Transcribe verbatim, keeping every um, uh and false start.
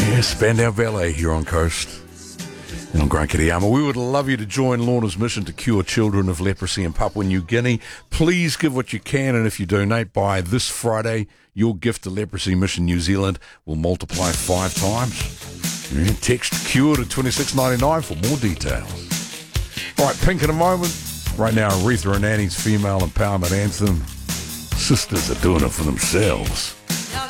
Yeah, Spandau Ballet here on Coast and on Gran Kiriama. We would love you to join Lorna's mission to cure children of leprosy in Papua New Guinea. Please give what you can, and if you donate by this Friday, your gift to Leprosy Mission New Zealand will multiply five times. Yeah, text CURE to twenty-six ninety-nine for more details. All right, Pink in a moment. Right now, Aretha and Annie's female empowerment anthem. Sisters are doing it for themselves.